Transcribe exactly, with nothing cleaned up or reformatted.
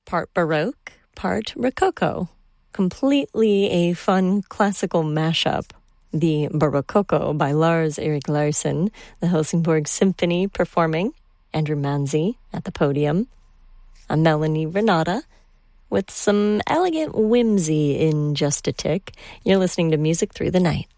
part Baroque, part Rococo. Completely a fun classical mashup. The Barococo by Lars Erik Larsson, the Helsingborg Symphony performing, Andrew Manzi at the podium, a Melanie Renata with some elegant whimsy in just a tick. You're listening to Music Through the Night.